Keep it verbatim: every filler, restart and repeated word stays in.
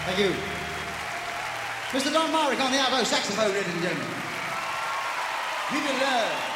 Thank you. Mister Don Myrick on the alto saxophone, ladies and gentlemen. Give me love.